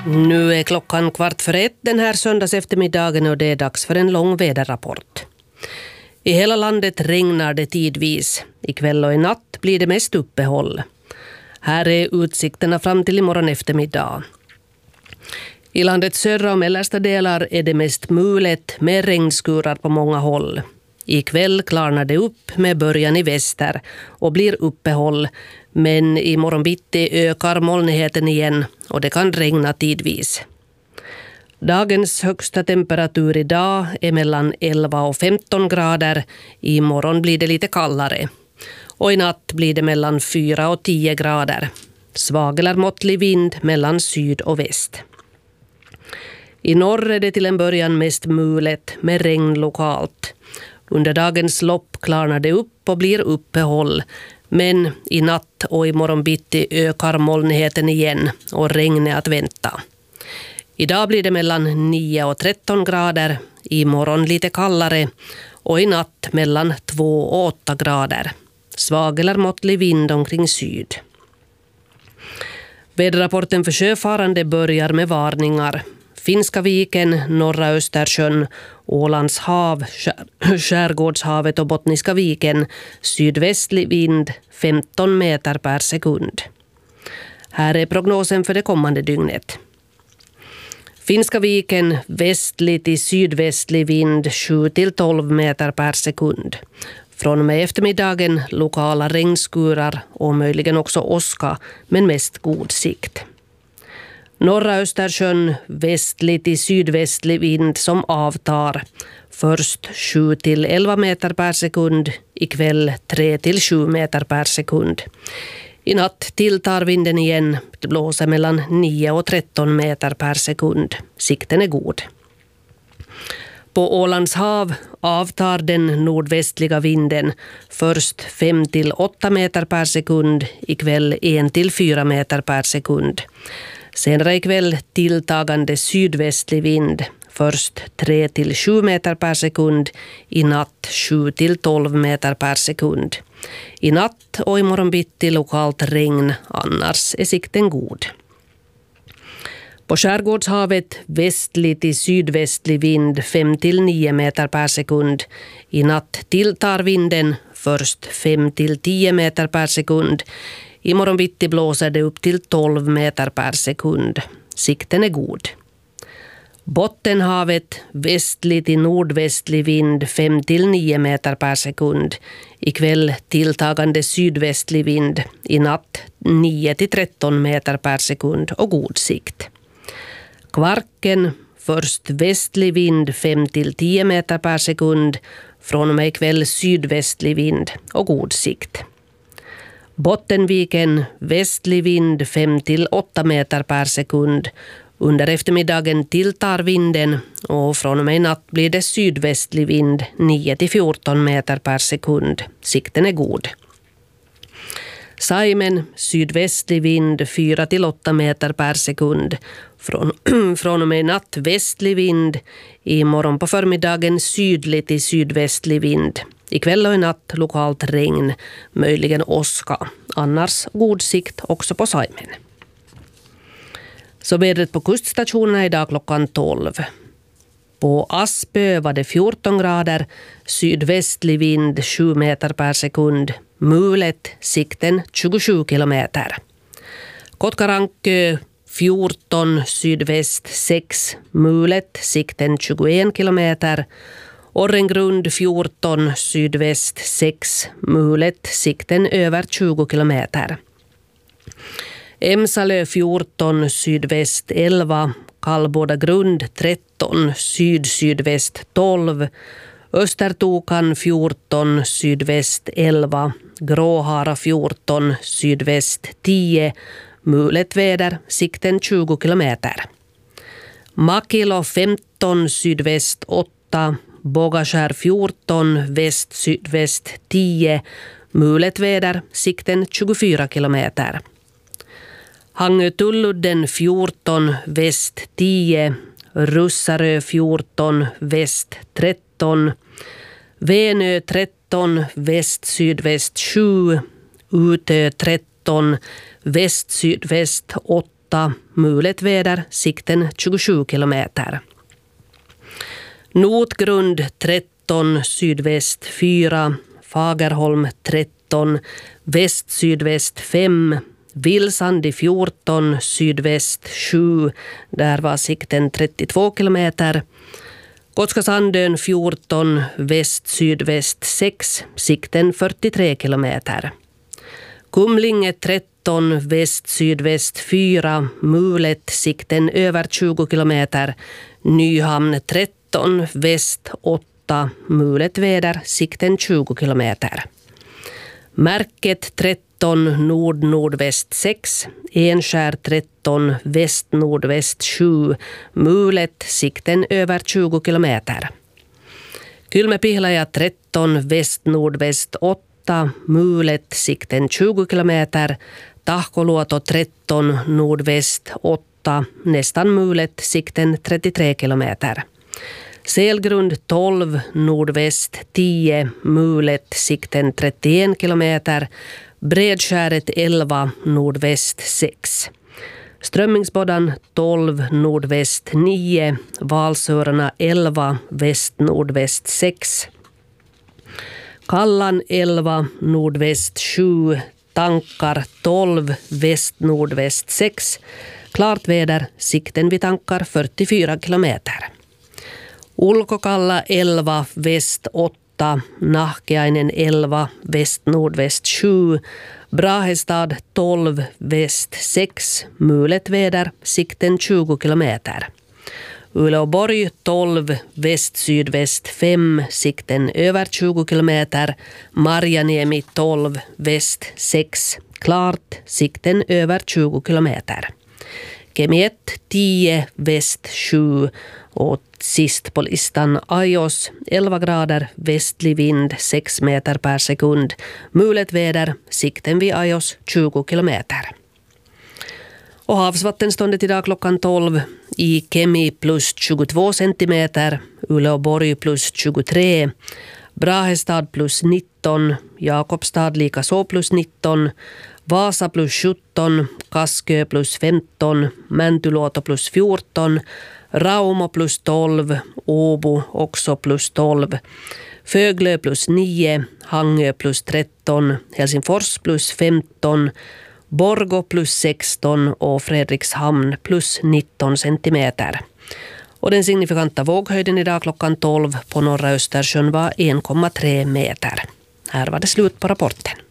Nu är klockan 1:15 den här söndags eftermiddagen och det är dags för en lång väderrapport. I hela landet regnar det tidvis. Ikväll och i natt blir det mest uppehåll. Här är utsikterna fram till imorgon eftermiddag. I landets södra och mellersta delar är det mest mulet med regnskurar på många håll. Ikväll klarnar det upp med början i väster och blir uppehåll, men i morgon bitti ökar molnigheten igen och det kan regna tidvis. Dagens högsta temperatur idag är mellan 11 och 15 grader. I morgon blir det lite kallare. Och i natt blir det mellan 4 och 10 grader. Svag eller måttlig vind mellan syd och väst. I norr är det till en början mest mulet med regn lokalt. Under dagens lopp klarnar det upp och blir uppehåll. Men i natt och i morgon bitti ökar molnigheten igen och regn är att vänta. Idag blir det mellan 9 och 13 grader, i morgon lite kallare och i natt mellan 2 och 8 grader. Svag eller måttlig vind omkring syd. Väderrapporten för sjöfarande börjar med varningar. Finska viken, norra Östersjön, Ålands hav, Skärgårdshavet och Bottniska viken, sydvästlig vind 15 meter per sekund. Här är prognosen för det kommande dygnet. Finska viken, västlig till sydvästlig vind 7-12 meter per sekund. Från och med eftermiddagen lokala regnskurar och möjligen också åska, men mest god sikt. Norra Östersjön, västlig till sydvästlig vind som avtar. Först 7-11 meter per sekund, ikväll 3-7 meter per sekund. I natt tilltar vinden igen, det blåser mellan 9 och 13 meter per sekund. Sikten är god. På Ålands hav avtar den nordvästliga vinden, först 5-8 meter per sekund, ikväll 1-4 meter per sekund. Senare ikväll tilltagande sydvästlig vind, först 3-7 meter per sekund, i natt 7-12 meter per sekund. I natt och i morgon bitti lokalt regn, annars är sikten god. På Skärgårdshavet västlig till sydvästlig vind 5-9 meter per sekund. I natt tilltar vinden, först 5-10 meter per sekund. I morgon bitti blåser det upp till 12 meter per sekund. Sikten är god. Bottenhavet västlig till nordvästlig vind 5-9 meter per sekund. Ikväll tilltagande sydvästlig vind. I natt 9-13 meter per sekund och god sikt. Kvarken, först västlig vind 5-10 meter per sekund. Från och med ikväll sydvästlig vind och god sikt. Bottenviken, västlig vind 5-8 meter per sekund. Under eftermiddagen tilltar vinden och från och med natt blir det sydvästlig vind 9-14 meter per sekund. Sikten är god. Saimen, sydvästlig vind 4-8 meter per sekund. Från och med natt västlig vind. I morgon på förmiddagen sydlig till sydvästlig vind. Ikväll och i natt lokalt regn, möjligen åska. Annars god sikt också på Saimen. Så vädret på kuststationerna idag klockan 12. På Aspö var det 14 grader, sydvästlig vind 7 meter per sekund, mulet, sikten 27 kilometer. Kotkarankö 14, sydväst 6, mulet, sikten 21 kilometer. Orrengrund 14, sydväst 6, mulet, sikten över 20 kilometer. Emsalö 14, sydväst 11, Kallboda grund 13, syd-sydväst 12, Östertokan 14, sydväst 11, Gråhara 14, sydväst 10, mulet väder, sikten 20 kilometer. Makilo 15, sydväst 8, Bågaskär 14, väst-sydväst 10, mulet väder, sikten 24 kilometer. Hangö-Tulludden 14, väst 10, Russarö 14, väst 13, Venö 13, väst-sydväst 7, Utö 13, väst-sydväst 8, 8, mulet väder, sikten 27 kilometer. Notgrund 13, sydväst 4, Fagerholm 13, väst-sydväst 5, Vilsandi 14, sydväst 7, där var sikten 32 kilometer. Gotska-Sandön 14, väst-sydväst 6, sikten 43 kilometer. Kumlinge 13, väst-sydväst 4, mulet, sikten över 20 kilometer. Nyhamn 13, väst 8, mulet väder, sikten 20 kilometer. Märket 13, nord-nordväst 6, Enskär 13, väst-nordväst 7, mulet, sikten över 20 kilometer. Kylmäpihlaja 13, väst-nordväst 8, mulet, sikten 20 kilometer. Tahkoluoto 13, nordväst 8, nästan mulet, sikten 33 kilometer. Selgrund 12, nordväst 10, mulet, sikten 31 kilometer. Bredskäret 11, nordväst 6. Strömmingsboddan 12, nordväst 9, Valsörarna 11, väst-nordväst 6. Kallan 11, nordväst 7, Tankar 12, väst-nordväst 6. Klart väder, sikten vid Tankar 44 kilometer. Ulkokalla 11, väst 8, Nahkeainen 11, väst-nordväst 7, Brahestad 12, väst 6, mulet väder, sikten 20 kilometer. Uleåborg 12, väst-sydväst 5, sikten över 20 kilometer. Marjaniemi 12, väst 6, klart, sikten över 20 kilometer. Kemi 1, 10, väst 7 och sist på listan Ajos 11 grader, västlig vind 6 meter per sekund. Mulet väder, sikten vid Ajos 20 kilometer. Och havsvattenståndet idag klockan 12 i Kemi plus 22 centimeter, Uleåborg plus 23, Brahestad plus 19, Jakobstad likaså plus 19, Vasa plus 17, Kaskö plus 15, Mäntyluoto plus 14, Raumo plus 12, Åbo också plus 12, Föglö plus 9, Hangö plus 13, Helsingfors plus 15, Borgå plus 16 och Fredrikshamn plus 19 centimeter. Och den signifikanta våghöjden idag klockan 12 på norra Östersjön var 1,3 meter. Här var det slut på rapporten.